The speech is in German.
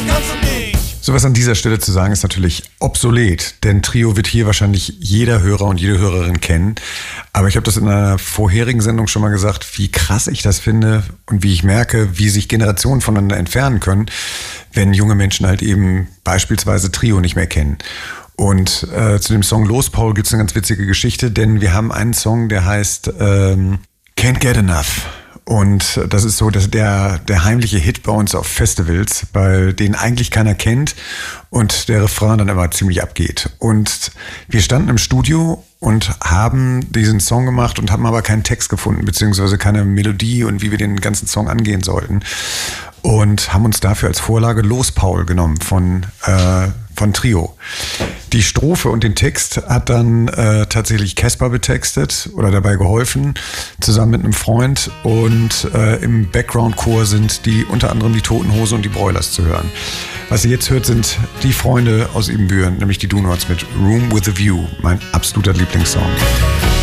kannst du nicht. Sowas an dieser Stelle zu sagen, ist natürlich obsolet, denn Trio wird hier wahrscheinlich jeder Hörer und jede Hörerin kennen. Aber ich habe das in einer vorherigen Sendung schon mal gesagt, wie krass ich das finde und wie ich merke, wie sich Generationen voneinander entfernen können, wenn junge Menschen halt eben beispielsweise Trio nicht mehr kennen. Und zu dem Song Los Paul gibt es eine ganz witzige Geschichte, denn wir haben einen Song, der heißt Can't Get Enough. Und das ist so, dass der heimliche Hit bei uns auf Festivals, bei denen eigentlich keiner kennt und der Refrain dann immer ziemlich abgeht. Und wir standen im Studio und haben diesen Song gemacht und haben aber keinen Text gefunden, beziehungsweise keine Melodie und wie wir den ganzen Song angehen sollten. Und haben uns dafür als Vorlage Los Paul genommen von Trio. Die Strophe und den Text hat dann tatsächlich Casper betextet oder dabei geholfen, zusammen mit einem Freund. Und im Background-Chor sind unter anderem die Toten Hosen und die Broilers zu hören. Was ihr jetzt hört, sind die Freunde aus Ibbenbüren, nämlich die Do Nots mit Room with a View, mein absoluter Lieblingssong.